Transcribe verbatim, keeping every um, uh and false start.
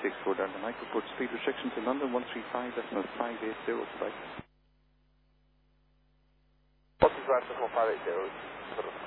six four Delta Mike, report speed restrictions in London, one three five, decimal five eight zero, goodbye. one three five, decimal five eight zero,